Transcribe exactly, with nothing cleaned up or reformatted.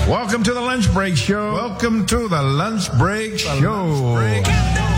Welcome to the Lunch Break Show. Welcome to the Lunch Break The Show. Lunch Break.